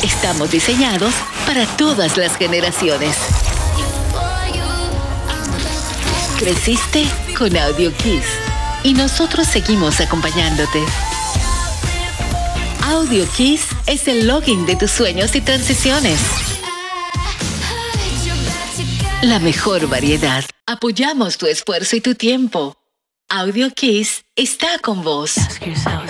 Estamos diseñados para todas las generaciones. Creciste con Audio Kiss y nosotros seguimos acompañándote. Audio Kiss es el login de tus sueños y transiciones. La mejor variedad. Apoyamos tu esfuerzo y tu tiempo. Audio Kiss está con vos. Ask yourself,